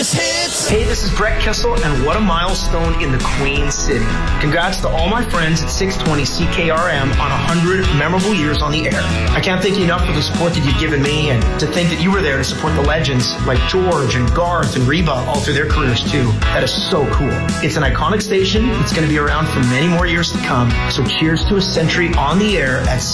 greatest hits. Hey, this is Brett Kissel, and what a milestone in the Queen City. Congrats to all my friends at 620 CKRM on 100 memorable years on the air. I can't thank you enough for the support that you've given me, and to think that you were there to support the legends like George and Garth and Reba all through their careers too. That is so cool. It's an iconic station. It's going to be around for many more years to come. So cheers to a century on the air at